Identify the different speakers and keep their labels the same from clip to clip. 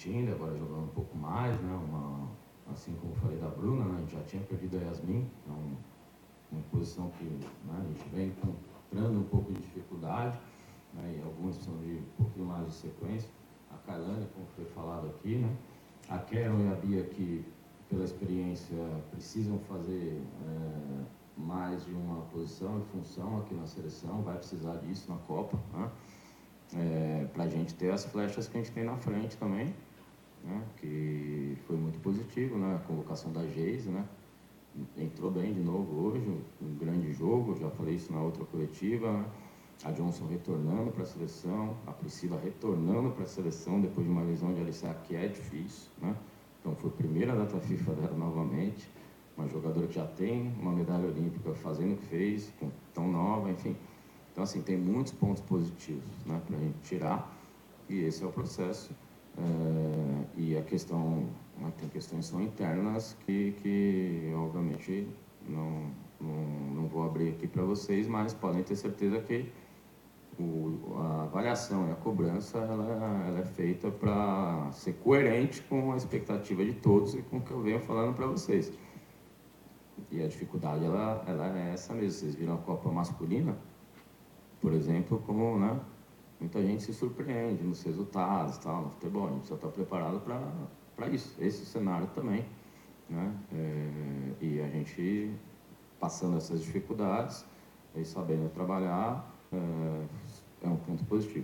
Speaker 1: competindo, agora jogando um pouco mais, né? Assim como eu falei da Bruna, né? A gente já tinha perdido a Yasmin, então uma posição que, né, a gente vem encontrando um pouco de dificuldade, né? E algumas precisam de um pouquinho mais de sequência. A Kailane, como foi falado aqui, né? A Karen e a Bia, que pela experiência precisam fazer mais de uma posição e função aqui na seleção, vai precisar disso na Copa, né? Para a gente ter as flechas que a gente tem na frente também, né? Que foi muito positivo, né? A convocação da Geise, né? Entrou bem de novo hoje, um grande jogo, já falei isso na outra coletiva, né? A Johnson retornando para a seleção, a Priscila retornando para a seleção depois de uma lesão de LCA que é difícil, né? Então foi a primeira data FIFA dela novamente, uma jogadora que já tem uma medalha olímpica fazendo o que fez, tão nova, enfim. Então, assim, tem muitos pontos positivos, né, para a gente tirar, e esse é o processo. E a questão, né, tem questões que são internas que obviamente, não vou abrir aqui para vocês, mas podem ter certeza que a avaliação e a cobrança ela é feita para ser coerente com a expectativa de todos e com o que eu venho falando para vocês. E a dificuldade ela é essa mesmo. Vocês viram a Copa masculina, por exemplo, como, né, muita gente se surpreende nos resultados, tal, no futebol. A gente só está preparado para isso, esse cenário também, né? E a gente passando essas dificuldades e sabendo trabalhar é um ponto positivo.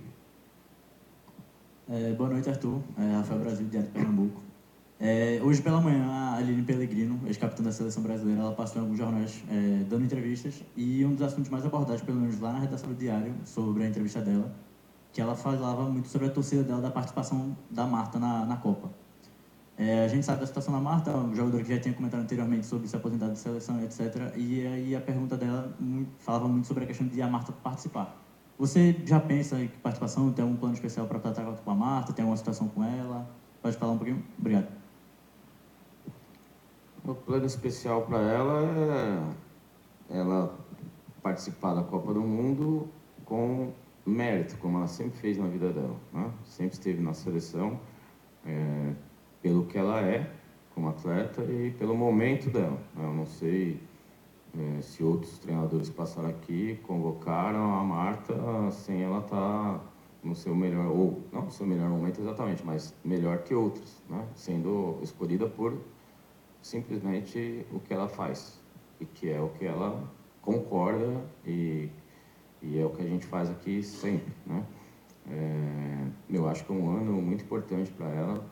Speaker 2: Boa noite, Arthur. Rafael Brasil, Diário de Pernambuco. Hoje pela manhã, a Aline Pellegrino, ex-capitã da Seleção Brasileira, ela passou em alguns jornais dando entrevistas, e um dos assuntos mais abordados, pelo menos lá na redação do Diário, sobre a entrevista dela, que ela falava muito sobre a torcida dela, da participação da Marta na Copa. A gente sabe da situação da Marta, um jogador que já tinha comentado anteriormente sobre se aposentar de seleção, etc. E aí a pergunta dela falava muito sobre a questão de a Marta participar. Você já pensa em participação? Tem algum plano especial para tratar com a Marta? Tem alguma situação com ela? Pode falar um pouquinho? Obrigado.
Speaker 1: O plano especial para ela é ela participar da Copa do Mundo com mérito, como ela sempre fez na vida dela, né? Sempre esteve na seleção, pelo que ela é como atleta e pelo momento dela. Eu não sei se outros treinadores que passaram aqui convocaram a Marta sem ela estar no seu melhor, ou não no seu melhor momento exatamente, mas melhor que outros, né? Sendo escolhida por simplesmente o que ela faz, e que é o que ela concorda e é o que a gente faz aqui sempre, né? Eu acho que é um ano muito importante para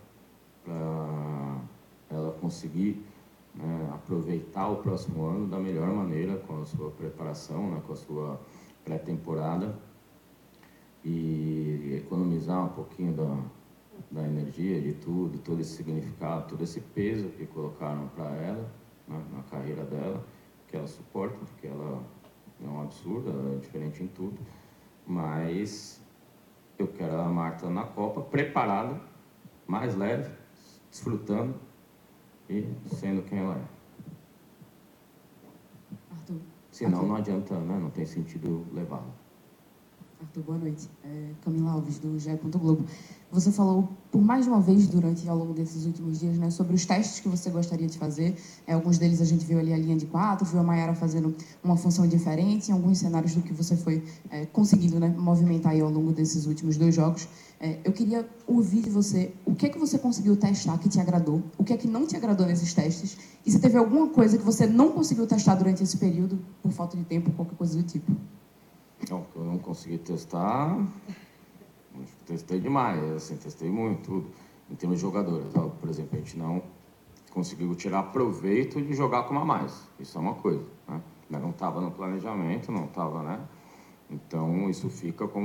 Speaker 1: ela conseguir, né, aproveitar o próximo ano da melhor maneira, com a sua preparação, né, com a sua pré-temporada, e economizar um pouquinho da energia, de tudo, todo esse significado, todo esse peso que colocaram para ela, né, na carreira dela, que ela suporta, porque ela é um absurdo, ela é diferente em tudo, mas eu quero a Marta na Copa, preparada, mais leve, desfrutando e sendo quem ela é.
Speaker 3: Arthur.
Speaker 1: Senão não adianta, né? Não tem sentido levá-la.
Speaker 3: Arthur, boa noite. Camila Alves, do GE. Globo. Você falou por mais de uma vez ao longo desses últimos dias, né, sobre os testes que você gostaria de fazer. Alguns deles a gente viu ali a linha de 4, viu a Mayara fazendo uma função diferente, em alguns cenários do que você foi conseguindo, né, movimentar aí ao longo desses últimos 2 jogos. Eu queria ouvir de você o que é que você conseguiu testar que te agradou, o que é que não te agradou nesses testes, e se teve alguma coisa que você não conseguiu testar durante esse período, por falta de tempo, qualquer coisa do tipo.
Speaker 1: Não, eu não consegui testar, testei demais, assim, testei muito, tudo. Em termos de jogadoras, ó, por exemplo, a gente não conseguiu tirar proveito de jogar com uma mais, isso é uma coisa, né? Não estava no planejamento, não estava, né? Então, isso fica como